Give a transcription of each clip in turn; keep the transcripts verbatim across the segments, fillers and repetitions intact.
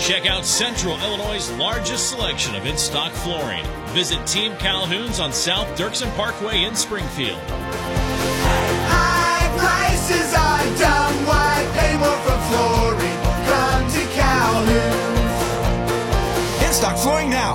Check out Central Illinois' largest selection of in-stock flooring. Visit Team Calhoun's on South Dirksen Parkway in Springfield. High prices are dumb. Why pay more for flooring? Come to Calhoun's. In-stock flooring now.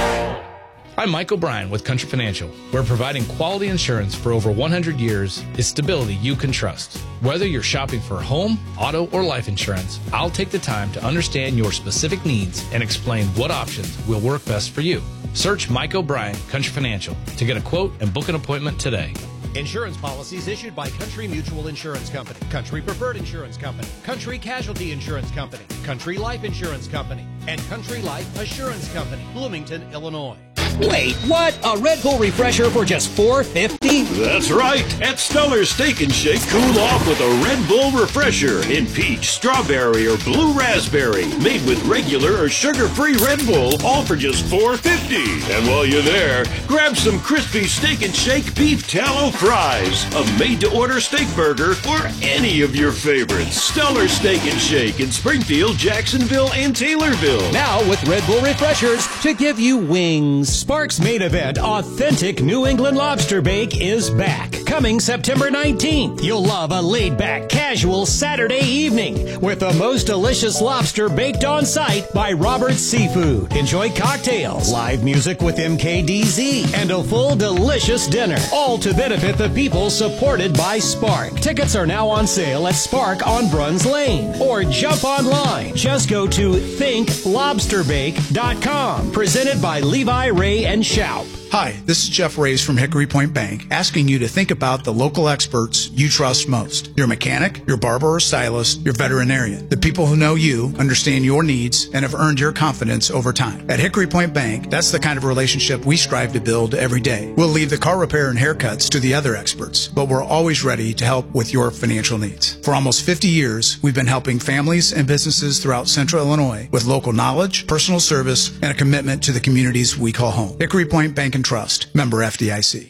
I'm Mike O'Brien with Country Financial, where providing quality insurance for over one hundred years is stability you can trust. Whether you're shopping for home, auto, or life insurance, I'll take the time to understand your specific needs and explain what options will work best for you. Search Mike O'Brien Country Financial to get a quote and book an appointment today. Insurance policies issued by Country Mutual Insurance Company, Country Preferred Insurance Company, Country Casualty Insurance Company, Country Life Insurance Company, and Country Life Assurance Company, Bloomington, Illinois. Wait, what? A Red Bull refresher for just four dollars and fifty cents? That's right. At Stellar's Steak and Shake, cool off with a Red Bull refresher in peach, strawberry, or blue raspberry. Made with regular or sugar-free Red Bull, all for just four dollars and fifty cents. And while you're there, grab some crispy Steak and Shake beef tallow fries, a made-to-order steak burger, or any of your favorites. Stellar's Steak and Shake in Springfield, Jacksonville, and Taylorville. Now with Red Bull refreshers to give you wings. Sparks' main event, Authentic New England Lobster Bake, is back. Coming September nineteenth. You'll love a laid-back, casual Saturday evening with the most delicious lobster baked on site by Robert's Seafood. Enjoy cocktails, live music with M K D Z, and a full delicious dinner, all to benefit the people supported by Spark. Tickets are now on sale at Spark on Bruns Lane, or jump online. Just go to think lobster bake dot com. Presented by Levi, Ray, and Shoup. Hi, this is Jeff Rays from Hickory Point Bank, asking you to think about the local experts you trust most. Your mechanic, your barber or stylist, your veterinarian. The people who know you, understand your needs, and have earned your confidence over time. At Hickory Point Bank, that's the kind of relationship we strive to build every day. We'll leave the car repair and haircuts to the other experts, but we're always ready to help with your financial needs. For almost fifty years, we've been helping families and businesses throughout Central Illinois with local knowledge, personal service, and a commitment to the communities we call home. Hickory Point Bank and Trust, member F D I C.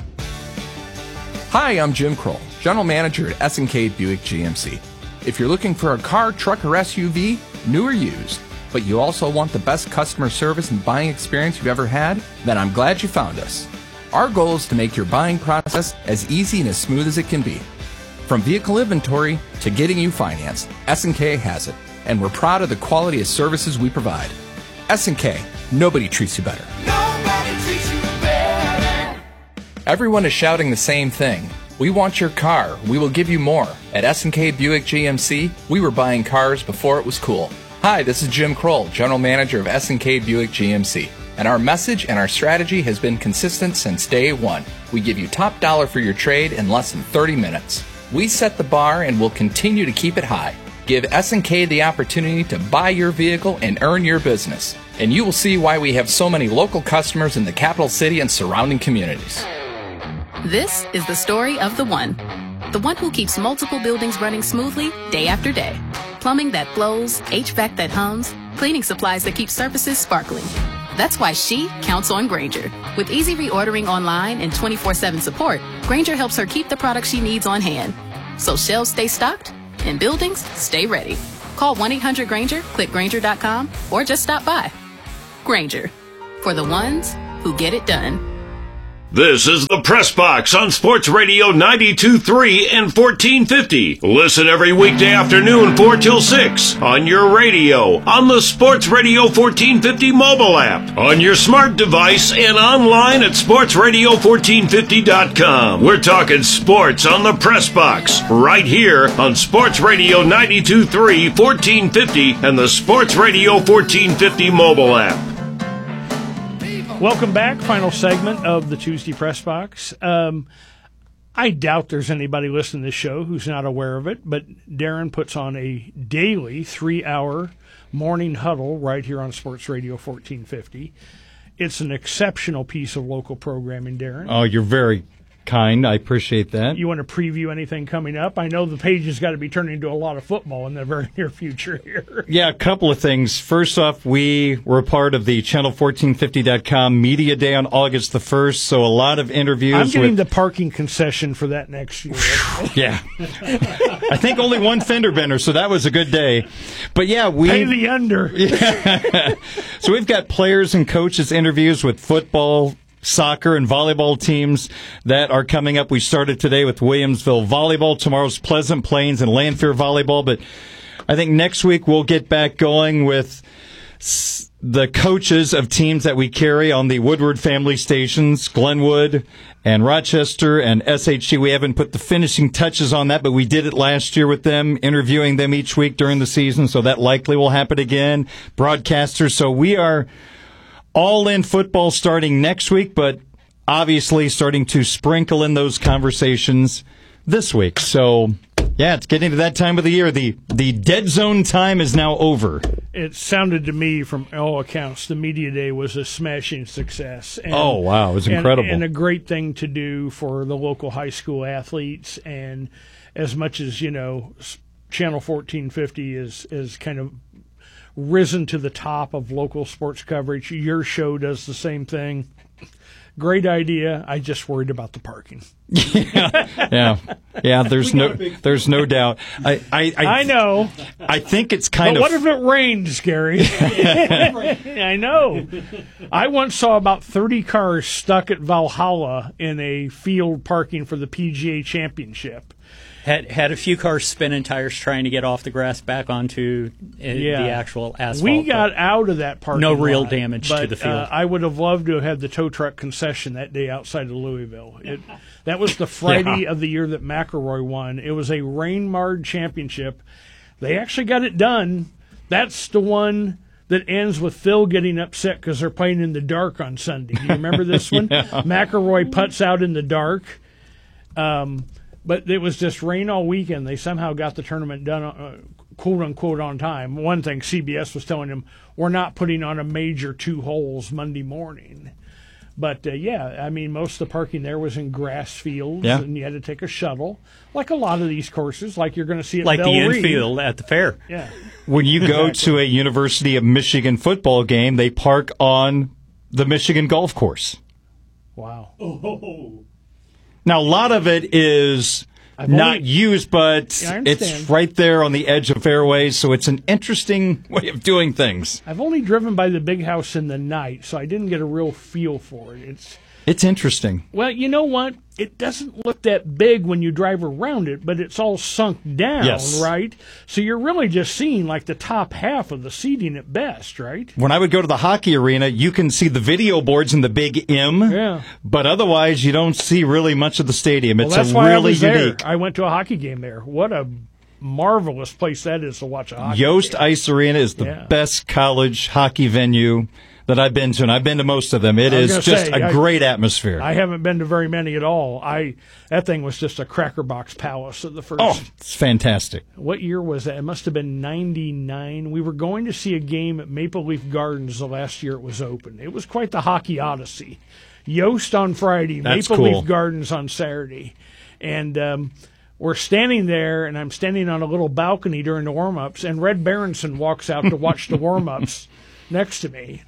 Hi, I'm Jim Kroll, General Manager at S and K Buick G M C. If you're looking for a car, truck, or S U V, new or used, but you also want the best customer service and buying experience you've ever had, then I'm glad you found us. Our goal is to make your buying process as easy and as smooth as it can be. From vehicle inventory to getting you financed, S and K has it, and we're proud of the quality of services we provide. S and K, nobody treats you better. Nobody treats you better. Everyone is shouting the same thing. We want your car. We will give you more. At S and K Buick G M C, we were buying cars before it was cool. Hi, this is Jim Kroll, General Manager of S and K Buick G M C. And our message and our strategy has been consistent since day one. We give you top dollar for your trade in less than thirty minutes. We set the bar and will continue to keep it high. Give S and K the opportunity to buy your vehicle and earn your business. And you will see why we have so many local customers in the capital city and surrounding communities. This is the story of the one. The one who keeps multiple buildings running smoothly day after day. Plumbing that flows, H V A C that hums, cleaning supplies that keep surfaces sparkling. That's why she counts on Grainger. With easy reordering online and twenty-four seven support, Grainger helps her keep the products she needs on hand. So shelves stay stocked and buildings stay ready. Call one eight hundred Grainger, click Grainger dot com, or just stop by. Grainger, for the ones who get it done. This is the Press Box on Sports Radio ninety-two point three and fourteen fifty. Listen every weekday afternoon four till six on your radio, on the Sports Radio fourteen fifty mobile app, on your smart device, and online at sports radio fourteen fifty dot com. We're talking sports on the Press Box right here on Sports Radio ninety-two point three, fourteen fifty, and the Sports Radio fourteen fifty mobile app. Welcome back. Final segment of the Tuesday Press Box. Um, I doubt there's anybody listening to this show who's not aware of it, but Darren puts on a daily three-hour morning huddle right here on Sports Radio fourteen fifty. It's an exceptional piece of local programming, Darren. Oh, you're very kind. I appreciate that. You want to preview anything coming up? I know the page has got to be turning into a lot of football in the very near future here. Yeah, a couple of things. First off, we were a part of the channel fourteen fifty dot com Media Day on August the first, so a lot of interviews. I'm getting with... the parking concession for that next year. Yeah. I think only one fender bender, so that was a good day. But yeah, we... Pay the under. Yeah. So we've got players and coaches interviews with football, soccer, and volleyball teams that are coming up. We started today with Williamsville Volleyball. Tomorrow's Pleasant Plains and Lanphier Volleyball. But I think next week we'll get back going with the coaches of teams that we carry on the Woodward family stations, Glenwood and Rochester and S H C. We haven't put the finishing touches on that, but we did it last year with them, interviewing them each week during the season, so that likely will happen again. Broadcasters. So we are all in football starting next week, but obviously starting to sprinkle in those conversations this week. So, yeah, it's getting to that time of the year. The the dead zone time is now over. It sounded to me, from all accounts, the Media Day was a smashing success. And, oh, wow. It was incredible. And, and a great thing to do for the local high school athletes. And as much as, you know, Channel fourteen fifty is, is kind of risen to the top of local sports coverage, your show does the same thing. Great idea. I just worried about the parking. yeah, yeah, yeah. There's no, there's no doubt. I, I, I, I know. I think it's kind but of. What if it rained, Scary? I know. I once saw about thirty cars stuck at Valhalla in a field parking for the P G A Championship. Had had a few cars spinning tires trying to get off the grass back onto uh, yeah. the actual asphalt. We got out of that parking No real lot, damage but, to the field. Uh, I would have loved to have had the tow truck concession that day outside of Louisville. It, that was the Friday yeah. of the year that McElroy won. It was a rain-marred championship. They actually got it done. That's the one that ends with Phil getting upset because they're playing in the dark on Sunday. Do you remember this one? yeah. McElroy putts out in the dark. Um But it was just rain all weekend. They somehow got the tournament done, uh, quote unquote, on time. One thing C B S was telling him, we're not putting on a major two holes Monday morning. But, uh, yeah, I mean, most of the parking there was in grass fields, yeah. and you had to take a shuttle, like a lot of these courses, like you're going to see at like Bell the Reed. infield at the fair. Yeah. When you go to a University of Michigan football game, they park on the Michigan golf course. Wow. Oh. Now, a lot of it is I've not only, used, but yeah, it's right there on the edge of fairways, so it's an interesting way of doing things. I've only driven by the big house in the night, so I didn't get a real feel for it. It's It's interesting. Well, you know what? It doesn't look that big when you drive around it, but it's all sunk down, yes. right? So you're really just seeing like the top half of the seating at best, right? When I would go to the hockey arena, you can see the video boards and the big M, yeah. but otherwise you don't see really much of the stadium. It's well, that's a why really I was there. unique. I went to a hockey game there. What a marvelous place that is to watch a hockey Yost game. Ice Arena is the yeah. best college hockey venue that I've been to, and I've been to most of them. It is just say, a I, great atmosphere. I haven't been to very many at all. I that thing was just a cracker box palace at the first. Oh, it's fantastic. What year was that? It must have been ninety-nine. We were going to see a game at Maple Leaf Gardens the last year it was open. It was quite the hockey odyssey. Yost on Friday, That's Maple cool. Leaf Gardens on Saturday. And um, we're standing there, and I'm standing on a little balcony during the warm-ups, and Red Berenson walks out to watch the warm-ups next to me.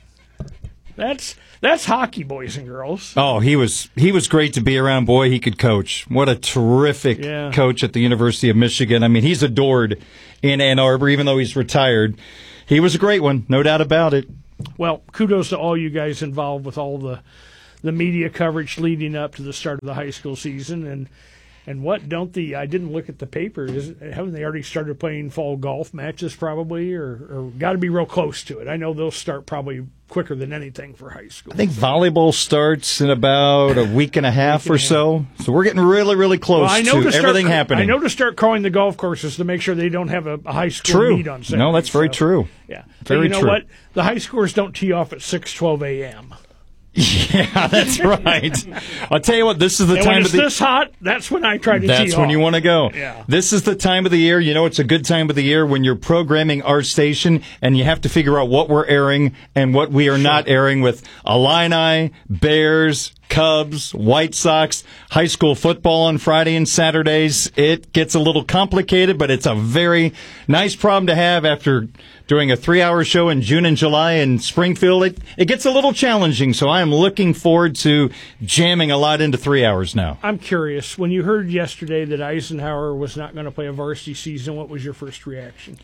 That's that's hockey, boys and girls. Oh, he was he was great to be around. Boy, he could coach. What a terrific yeah. coach at the University of Michigan. I mean, he's adored in Ann Arbor, even though he's retired. He was a great one, no doubt about it. Well, kudos to all you guys involved with all the the media coverage leading up to the start of the high school season. And and what don't the I didn't look at the paper. Is, haven't they already started playing fall golf matches probably, or, or got to be real close to it? I know they'll start probably quicker than anything for high school. I think volleyball starts in about a week and a half or and a so. So we're getting really, really close well, I know to, to start, everything happening. I know to start calling the golf courses to make sure they don't have a, a high school true. meet on Saturday. No, that's very so, true. Yeah. Very but you know true. what? The high schoolers don't tee off at six twelve a.m. Yeah, that's right. I'll tell you what, this is the and time when of it's the this hot, that's when I try to That's tee when off. you want to go. Yeah. This is the time of the year. You know, it's a good time of the year when you're programming our station and you have to figure out what we're airing and what we are Sure. not airing with Illini, Bears, Cubs, White Sox, high school football on Friday and Saturdays. It gets a little complicated, but it's a very nice problem to have after doing a three-hour show in June and July in Springfield. It, it gets a little challenging, so I am looking forward to jamming a lot into three hours now. I'm curious, when you heard yesterday that Eisenhower was not going to play a varsity season, what was your first reaction?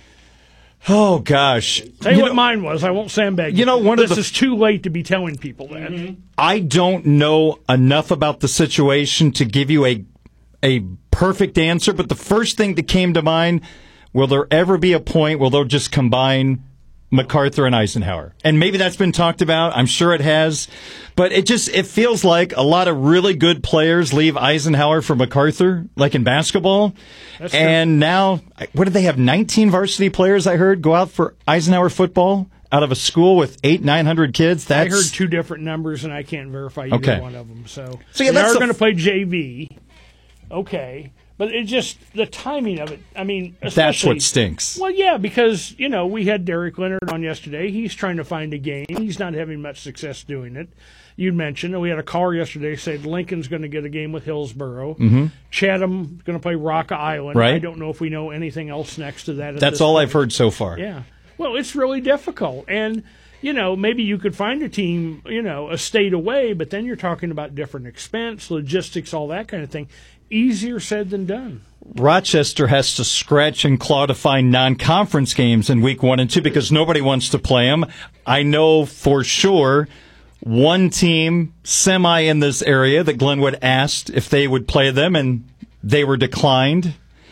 Oh, gosh. Tell you, you what know, mine was. I won't sandbag you. You know, one this of the, is too late to be telling people that. Mm-hmm. I don't know enough about the situation to give you a a perfect answer, but the first thing that came to mind, will there ever be a point where they'll just combine MacArthur and Eisenhower? And maybe that's been talked about. I'm sure it has. But it just, it feels like a lot of really good players leave Eisenhower for MacArthur, like in basketball. That's and true. now, what did they have? nineteen varsity players, I heard, go out for Eisenhower football out of a school with eight, nine hundred kids. That's... I heard two different numbers, and I can't verify either okay. one of them. So, so yeah, they that's are a... going to play J V. Okay. But it just, the timing of it, I mean, that's what stinks. Well, yeah, because, you know, we had Derek Leonard on yesterday. He's trying to find a game. He's not having much success doing it. You mentioned, we had a caller yesterday said Lincoln's going to get a game with Hillsboro. Mm-hmm. Chatham going to play Rock Island. Right. I don't know if we know anything else next to that. That's all point. I've heard so far. Yeah. Well, it's really difficult. And, you know, maybe you could find a team, you know, a state away, but then you're talking about different expense, logistics, all that kind of thing. Easier said than done. Rochester has to scratch and claw to find non-conference games in week one and two because nobody wants to play them. I know for sure one team semi in this area that Glenwood asked if they would play them, and they were declined.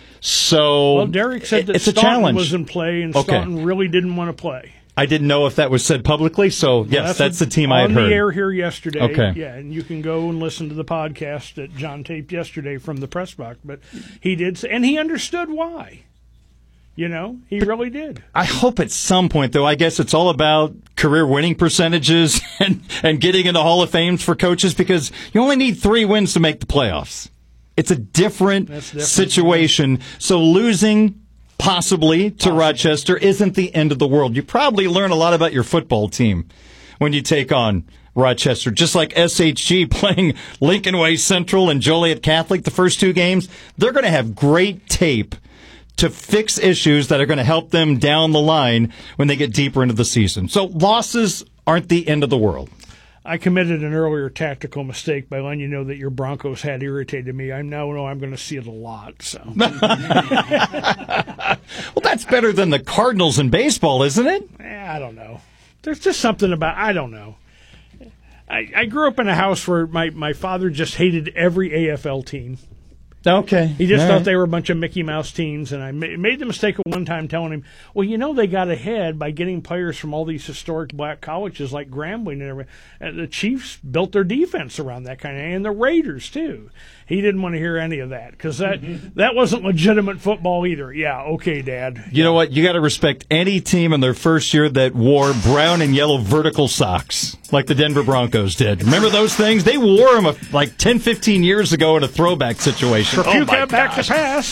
So well, Derek said that it's Staunton a challenge. was in play, and okay. Staunton really didn't want to play. I didn't know if that was said publicly, so yes, well, that's, that's the team I had heard. heard. On the air here yesterday. Okay. Yeah, and you can go and listen to the podcast that John taped yesterday from the press box. But he did say, and he understood why. You know, he but really did. I hope at some point, though, I guess it's all about career winning percentages and, and getting into Hall of Fames for coaches because you only need three wins to make the playoffs. It's a different, different situation. Yeah. So losing possibly to possibly. Rochester isn't the end of the world. You probably learn a lot about your football team when you take on Rochester. Just like S H G playing Lincoln Way Central and Joliet Catholic the first two games, they're going to have great tape to fix issues that are going to help them down the line when they get deeper into the season. So losses aren't the end of the world. I committed an earlier tactical mistake by letting you know that your Broncos had irritated me. I now know I'm going to see it a lot. So, well, that's better than the Cardinals in baseball, isn't it? Eh, I don't know. There's just something about I don't know. I, I grew up in a house where my, my father just hated every A F L team. Okay. He just All thought right. they were a bunch of Mickey Mouse teams, and I ma- made the mistake of one time telling him, well, you know, they got ahead by getting players from all these historic black colleges like Grambling and everything. And the Chiefs built their defense around that kind of, and the Raiders, too. He didn't want to hear any of that, because that, mm-hmm. that wasn't legitimate football either. Yeah, okay, Dad. You know what? You got to respect any team in their first year that wore brown and yellow vertical socks, like the Denver Broncos did. Remember those things? They wore them like ten, fifteen years ago in a throwback situation. For few cat back to pass.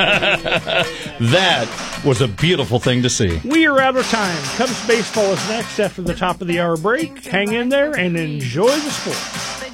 That was a beautiful thing to see. We are out of time. Cubs baseball is next after the top of the hour break. Hang in there and enjoy the sport.